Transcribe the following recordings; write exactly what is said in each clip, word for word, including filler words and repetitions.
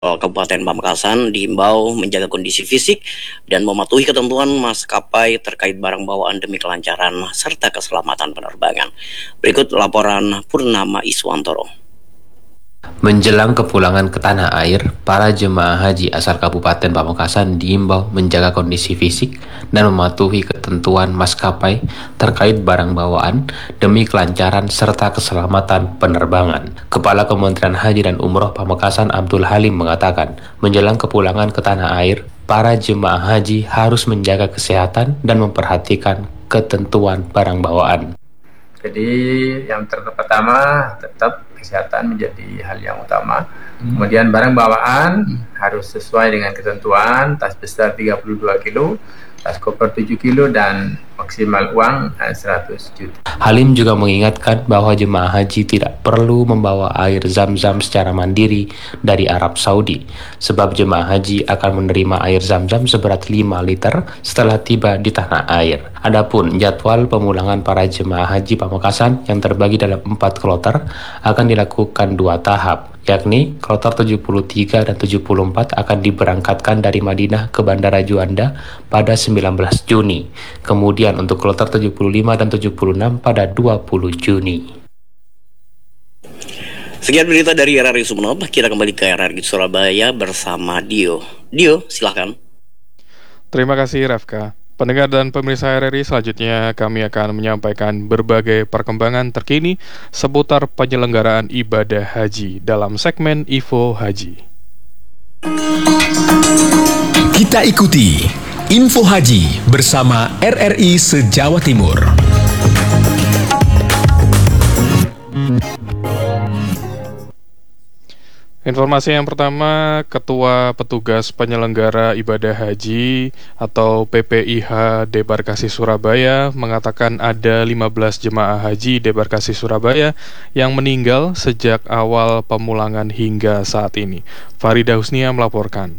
Kabupaten Pamekasan diimbau menjaga kondisi fisik dan mematuhi ketentuan maskapai terkait barang bawaan demi kelancaran serta keselamatan penerbangan. Berikut laporan Purnama Iswantoro. Menjelang kepulangan ke tanah air, para jemaah haji asal Kabupaten Pamekasan diimbau menjaga kondisi fisik dan mematuhi ketentuan maskapai terkait barang bawaan demi kelancaran serta keselamatan penerbangan. Kepala Kementerian Haji dan Umroh Pamekasan Abdul Halim mengatakan, menjelang kepulangan ke tanah air, para jemaah haji harus menjaga kesehatan dan memperhatikan ketentuan barang bawaan. Jadi yang pertama tetap kesehatan menjadi hal yang utama. Hmm. Kemudian barang bawaan hmm. harus sesuai dengan ketentuan, tas besar tiga puluh dua kilo, tas koper tujuh kilo, dan maksimal uang seratus juta. Halim juga mengingatkan bahwa jemaah haji tidak perlu membawa air zam-zam secara mandiri dari Arab Saudi, sebab jemaah haji akan menerima air zam-zam seberat lima liter setelah tiba di tanah air. Adapun jadwal pemulangan para jemaah haji Pamekasan yang terbagi dalam empat kloter akan dilakukan dua tahap, yakni kloter tujuh puluh tiga dan tujuh puluh empat akan diberangkatkan dari Madinah ke Bandara Juanda pada sembilan belas Juni. Kemudian untuk kloter tujuh puluh lima dan tujuh puluh enam pada dua puluh Juni. Sekian berita dari R R I Sumeneb, kita kembali ke R R I Surabaya bersama Dio. Dio, silahkan. Terima kasih Rafka. Pendengar dan pemirsa R R I, selanjutnya kami akan menyampaikan berbagai perkembangan terkini seputar penyelenggaraan ibadah haji dalam segmen Info Haji. Kita ikuti Info Haji bersama R R I se-Jawa Timur. Informasi yang pertama, Ketua Petugas Penyelenggara Ibadah Haji atau P P I H Debarkasi Surabaya mengatakan ada lima belas jemaah haji Debarkasi Surabaya yang meninggal sejak awal pemulangan hingga saat ini. Farida Husnia melaporkan.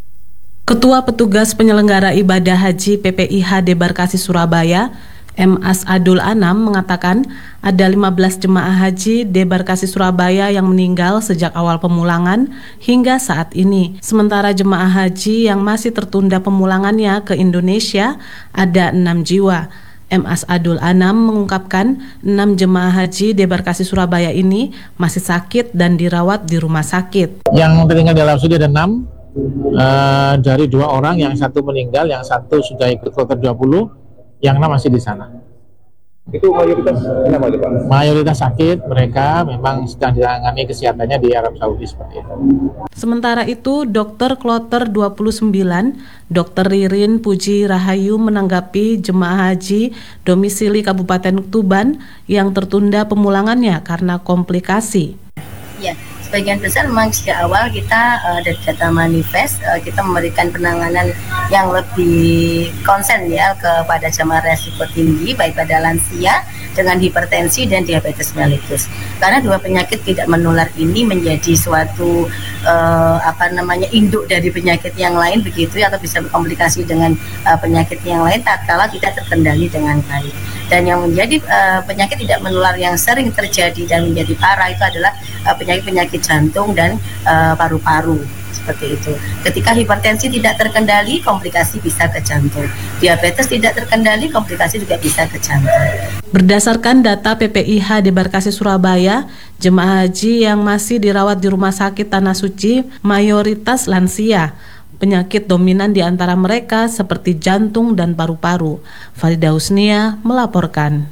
Ketua Petugas Penyelenggara Ibadah Haji P P I H Debarkasi Surabaya, M. As'adul Anam mengatakan ada lima belas jemaah haji Debarkasi Surabaya yang meninggal sejak awal pemulangan hingga saat ini. Sementara jemaah haji yang masih tertunda pemulangannya ke Indonesia ada enam jiwa. M. As'adul Anam mengungkapkan enam jemaah haji Debarkasi Surabaya ini masih sakit dan dirawat di rumah sakit. Yang tertinggal di Arab Saudi ada enam, uh, dari dua orang, yang satu meninggal, yang satu sudah ikut kloter dua puluh, yang enam masih di sana. Itu mayoritas kenapa itu Pak? Mayoritas sakit, mereka memang sedang ditangani kesehatannya di Arab Saudi seperti itu. Sementara itu, Dokter Kloter dua puluh sembilan, Dokter Ririn Puji Rahayu menanggapi jemaah haji domisili Kabupaten Tuban yang tertunda pemulangannya karena komplikasi. Ya, sebagian besar memang sejak awal kita uh, dari data manifest uh, kita memberikan penanganan yang lebih konsen ya kepada jemaah resiko tinggi, baik pada lansia dengan hipertensi dan diabetes mellitus. Karena dua penyakit tidak menular ini menjadi suatu uh, apa namanya induk dari penyakit yang lain begitu ya, atau bisa berkomplikasi dengan uh, penyakit yang lain tatkala tidak terkendali dengan baik. Dan yang menjadi uh, penyakit tidak menular yang sering terjadi dan menjadi parah itu adalah uh, penyakit-penyakit jantung dan uh, paru-paru, seperti itu. Ketika hipertensi tidak terkendali, komplikasi bisa ke jantung. Diabetes tidak terkendali, komplikasi juga bisa ke jantung. Berdasarkan data P P I H Debarkasi Surabaya, jemaah haji yang masih dirawat di Rumah Sakit Tanah Suci mayoritas lansia. Penyakit dominan di antara mereka seperti jantung dan paru-paru. Farida Husnia melaporkan.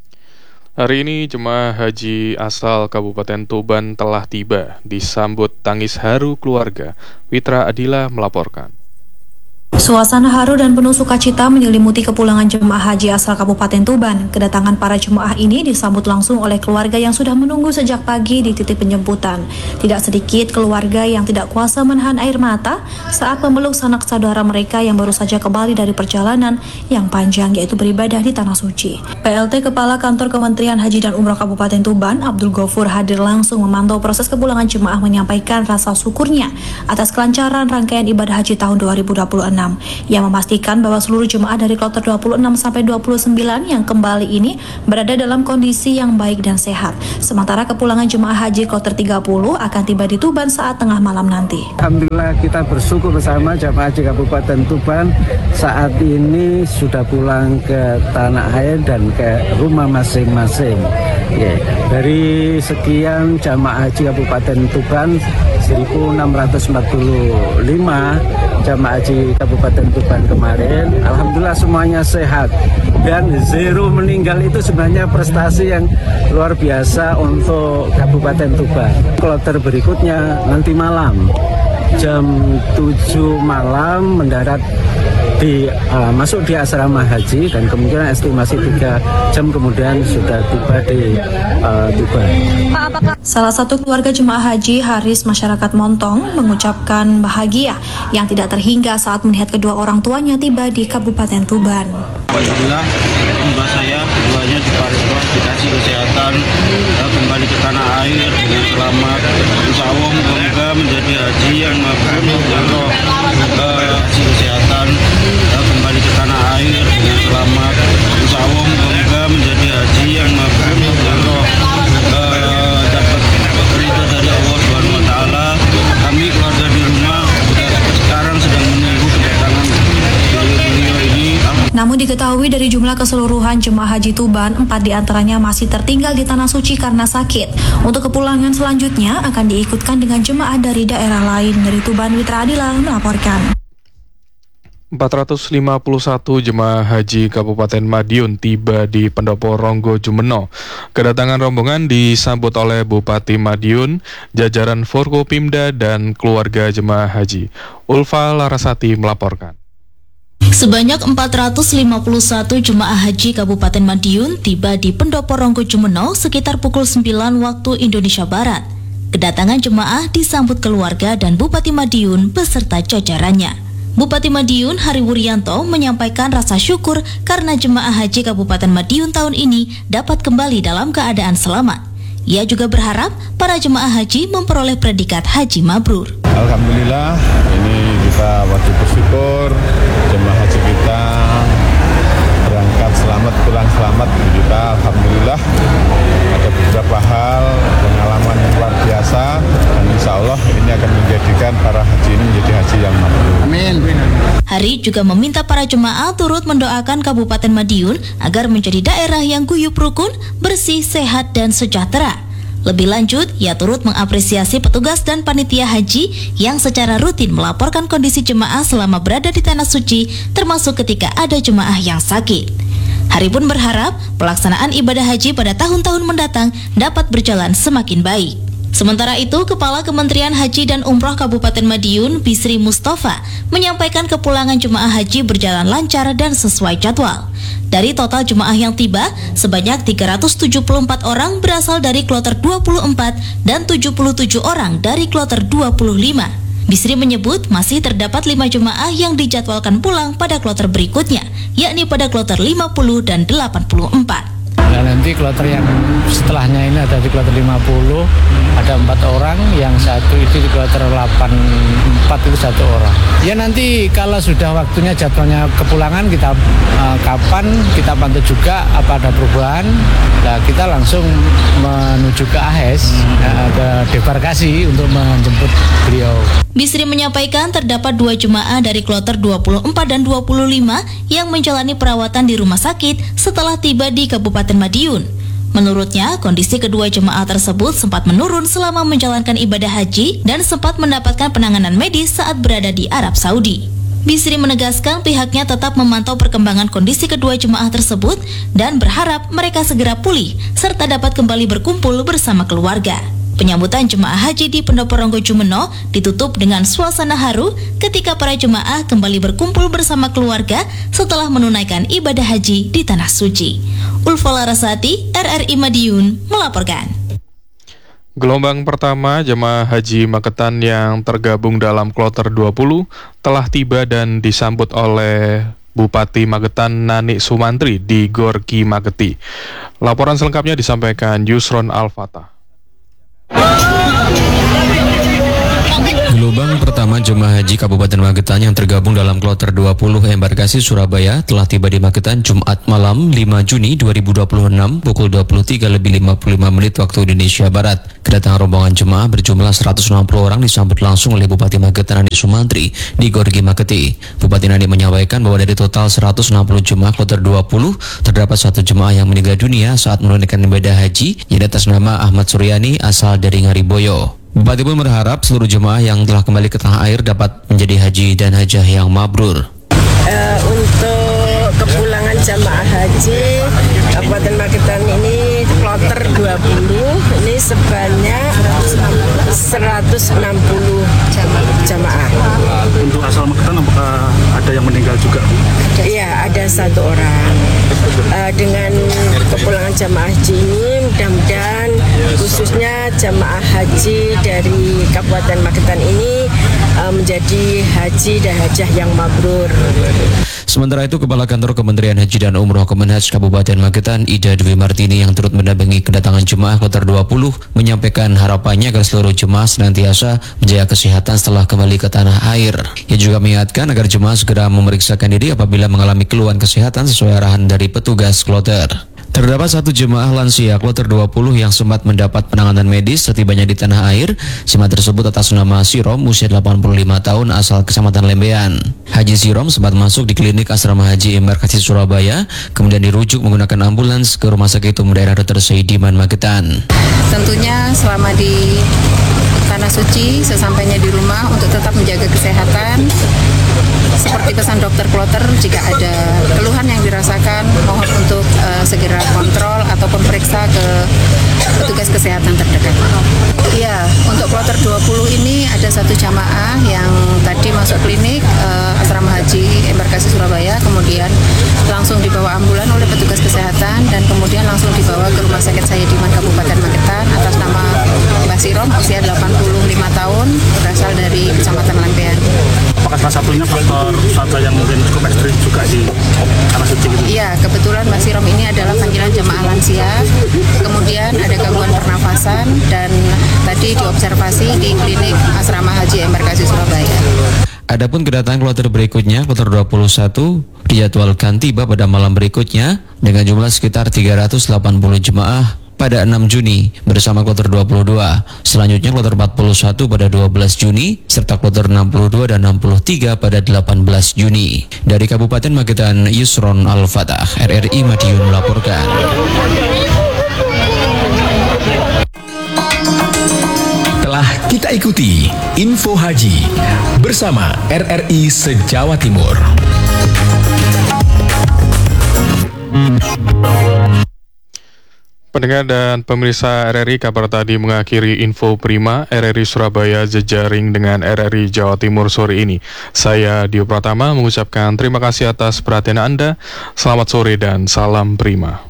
Hari ini jemaah haji asal Kabupaten Tuban telah tiba, disambut tangis haru keluarga. Witra Adila melaporkan. Suasana haru dan penuh sukacita menyelimuti kepulangan jemaah haji asal Kabupaten Tuban. Kedatangan para jemaah ini disambut langsung oleh keluarga yang sudah menunggu sejak pagi di titik penjemputan. Tidak sedikit keluarga yang tidak kuasa menahan air mata saat memeluk sanak saudara mereka yang baru saja kembali dari perjalanan yang panjang, yaitu beribadah di Tanah Suci. P L T Kepala Kantor Kementerian Haji dan Umroh Kabupaten Tuban, Abdul Ghafur, hadir langsung memantau proses kepulangan jemaah, menyampaikan rasa syukurnya atas kelancaran rangkaian ibadah haji tahun dua ribu dua puluh enam. enam yang memastikan bahwa seluruh jemaah dari kloter dua puluh enam sampai dua puluh sembilan yang kembali ini berada dalam kondisi yang baik dan sehat. Sementara kepulangan jemaah haji kloter tiga puluh akan tiba di Tuban saat tengah malam nanti. Alhamdulillah kita bersyukur bersama jemaah haji Kabupaten Tuban saat ini sudah pulang ke tanah air dan ke rumah masing-masing. Ya, dari sekian jamaah haji Kabupaten Tuban seribu enam ratus empat puluh lima jamaah haji Kabupaten Tuban kemarin, alhamdulillah semuanya sehat dan zero meninggal. Itu sebenarnya prestasi yang luar biasa untuk Kabupaten Tuban. Kloter berikutnya nanti malam jam tujuh malam mendarat di uh, masuk di asrama haji dan kemungkinan estimasi tiga jam kemudian sudah tiba di uh, Tuban. Salah satu keluarga jemaah haji Haris Masyarakat Montong mengucapkan bahagia yang tidak terhingga saat melihat kedua orang tuanya tiba di Kabupaten Tuban. Alhamdulillah, mbak saya keduanya diparingi dikasih kesehatan, kembali ke tanah air dengan selamat. Insya Allah moga menjadi haji yang mabrur, kasih kesehatan, kembali ke tanah air dengan selamat. Insya Allah moga menjadi haji yang mabrur, dapat ridho dari Allah Subhanahu Wa Taala. Kami keluarga di rumah sekarang sedang menunggu kedatangan beliau ini. Namun diketahui dari jumlah keseluruhan jemaah haji Tuban, empat diantaranya masih tertinggal di Tanah Suci karena sakit. Untuk kepulangan selanjutnya akan diikutkan dengan jemaah dari daerah lain. Dari Tuban, Witra Adila melaporkan. empat ratus lima puluh satu jemaah haji Kabupaten Madiun tiba di Pendopo Ronggo Jumeno. Kedatangan rombongan disambut oleh Bupati Madiun, jajaran Forkopimda dan keluarga jemaah haji. Ulfa Larasati melaporkan. Sebanyak empat ratus lima puluh satu jemaah haji Kabupaten Madiun tiba di Pendopo Ronggo Jumeno sekitar pukul sembilan waktu Indonesia Barat. Kedatangan jemaah disambut keluarga dan Bupati Madiun beserta jajarannya. Bupati Madiun Hari Wuryanto menyampaikan rasa syukur karena jemaah haji Kabupaten Madiun tahun ini dapat kembali dalam keadaan selamat. Ia juga berharap para jemaah haji memperoleh predikat haji mabrur. Alhamdulillah, ini kita wajib bersyukur jemaah haji kita berangkat selamat, pulang selamat. Kita alhamdulillah ada beberapa hal pengalaman yang luar biasa dan insya Allah ini akan menjadikan para haji ini menjadi haji yang mabrur. Amin. Hari juga meminta para jemaah turut mendoakan Kabupaten Madiun agar menjadi daerah yang guyup rukun, bersih, sehat, dan sejahtera. Lebih lanjut, ia turut mengapresiasi petugas dan panitia haji yang secara rutin melaporkan kondisi jemaah selama berada di Tanah Suci, termasuk ketika ada jemaah yang sakit. Hari pun berharap pelaksanaan ibadah haji pada tahun-tahun mendatang dapat berjalan semakin baik. Sementara itu, Kepala Kementerian Haji dan Umroh Kabupaten Madiun, Bisri Mustafa, menyampaikan kepulangan jemaah haji berjalan lancar dan sesuai jadwal. Dari total jemaah yang tiba, sebanyak tiga ratus tujuh puluh empat orang berasal dari kloter dua puluh empat dan tujuh puluh tujuh orang dari kloter dua puluh lima. Bisri menyebut masih terdapat lima jemaah yang dijadwalkan pulang pada kloter berikutnya, yakni pada kloter lima puluh dan delapan puluh empat. Nah, nanti kloter yang setelahnya ini ada di kloter lima puluh, ada empat orang, yang satu itu di kloter delapan puluh empat itu satu orang. Ya nanti kalau sudah waktunya jadwalnya kepulangan kita uh, kapan kita pantau juga apa ada perubahan. Nah, kita langsung menuju ke A H E S, uh, ke debarkasi untuk menjemput beliau. Bisri menyampaikan terdapat dua jemaah dari kloter dua puluh empat dan dua puluh lima yang menjalani perawatan di rumah sakit setelah tiba di Kabupaten Madiun. Menurutnya, kondisi kedua jemaah tersebut sempat menurun selama menjalankan ibadah haji dan sempat mendapatkan penanganan medis saat berada di Arab Saudi. Bisri menegaskan pihaknya tetap memantau perkembangan kondisi kedua jemaah tersebut dan berharap mereka segera pulih serta dapat kembali berkumpul bersama keluarga. Penyambutan jemaah haji di Pendopo Ronggo Jumeno ditutup dengan suasana haru ketika para jemaah kembali berkumpul bersama keluarga setelah menunaikan ibadah haji di Tanah Suci. Ulfa Larasati, R R I Madiun, melaporkan. Gelombang pertama jemaah haji Magetan yang tergabung dalam kloter dua puluh telah tiba dan disambut oleh Bupati Magetan Nani Sumantri di Gorki Mageti. Laporan selengkapnya disampaikan Yusron Al-Fatah. Gelombang pertama jemaah haji Kabupaten Magetan yang tergabung dalam kloter dua puluh embarkasi Surabaya telah tiba di Magetan Jumat malam lima Juni dua ribu dua puluh enam pukul dua puluh tiga lebih lima puluh lima menit waktu Indonesia Barat. Kedatangan rombongan jemaah berjumlah seratus enam puluh orang disambut langsung oleh Bupati Magetan Andi Sumantri di Gorgi Maketi. Bupati Andi menyampaikan bahwa dari total seratus enam puluh jemaah kloter dua puluh terdapat satu jemaah yang meninggal dunia saat menunaikan ibadah haji yang atas nama Ahmad Suryani asal dari Ngariboyo. Bupati pun berharap seluruh jemaah yang telah kembali ke tanah air dapat menjadi haji dan hajah yang mabrur. Uh, untuk kepulangan jamaah haji Kabupaten Magetan ini kloter dua puluh ini sebanyak seratus enam puluh jamaah. Untuk asal Magetan apakah ada yang meninggal juga? Iya, ada satu orang. Uh, dengan kepulangan jamaah haji ini mudah-mudahan khususnya jamaah haji dari Kabupaten Magetan ini uh, menjadi haji dan hajah yang mabrur. Sementara itu, Kepala Kantor Kementerian Haji dan Umroh Kemenhaj Kabupaten Magetan, Ida Dwi Martini yang turut mendampingi kedatangan jemaah kloter dua puluh menyampaikan harapannya agar seluruh jemaah senantiasa menjaga kesehatan setelah kembali ke tanah air. Ia juga mengingatkan agar jemaah segera memeriksakan diri apabila mengalami keluhan kesehatan sesuai arahan dari petugas kloter. Terdapat satu jemaah lansia kloter dua puluh yang sempat mendapat penanganan medis setibanya di tanah air. Jemaah tersebut atas nama Sirom, usia delapan puluh lima tahun, asal Kecamatan Lembean. Haji Sirom sempat masuk di klinik asrama haji embarkasi Surabaya, kemudian dirujuk menggunakan ambulans ke Rumah Sakit Umum Daerah Dokter Saidiman Magetan. Tentunya selama di Tanah Suci, sesampainya di rumah untuk tetap menjaga kesehatan. Seperti pesan dokter kloter, jika ada keluhan yang dirasakan, mohon untuk uh, segera kontrol ataupun periksa ke petugas kesehatan terdekat. Iya, untuk kloter dua puluh ini ada satu jamaah yang tadi masuk klinik uh, asrama haji embarkasi Surabaya, kemudian langsung dibawa ambulan oleh petugas kesehatan dan kemudian langsung dibawa ke Rumah Sakit Saidiman Kabupaten Magetan atas nama Mbak Sirom, usia delapan puluh lima tahun, berasal dari Kecamatan Lembean. Apakah salah satunya faktor cuaca yang mungkin cukup ekstrim juga di Tanah Suci gitu? Iya, kebetulan Mbak Sirom ini adalah panggilan jemaah lansia, kemudian ada gangguan pernafasan dan tadi diobservasi di klinik asrama haji embarkasi Surabaya. Adapun kedatangan kloter berikutnya, kloter dua puluh satu, dijadwalkan tiba pada malam berikutnya dengan jumlah sekitar tiga ratus delapan puluh jemaah pada enam Juni bersama kloter dua puluh dua. Selanjutnya kloter empat puluh satu pada dua belas Juni serta kloter enam puluh dua dan enam puluh tiga pada delapan belas Juni. Dari Kabupaten Magetan, Yusron Al-Fatah, R R I Madiun melaporkan. Telah kita ikuti Info Haji bersama R R I se-Jawa Timur. Pendengar dan pemirsa R R I, kabar tadi mengakhiri Info Prima R R I Surabaya jejaring dengan R R I Jawa Timur sore ini. Saya Dio Pratama mengucapkan terima kasih atas perhatian Anda. Selamat sore dan salam Prima.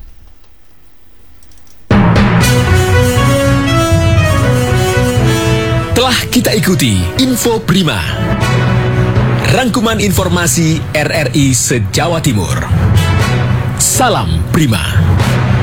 Telah kita ikuti Info Prima, rangkuman informasi R R I se-Jawa Timur. Salam Prima.